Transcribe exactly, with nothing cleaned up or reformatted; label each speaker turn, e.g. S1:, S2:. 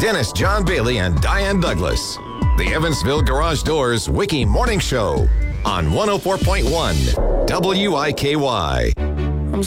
S1: Dennis John Bailey and Diane Douglas. The Evansville Garage Doors Wiki Morning Show on one oh four point one W I K Y.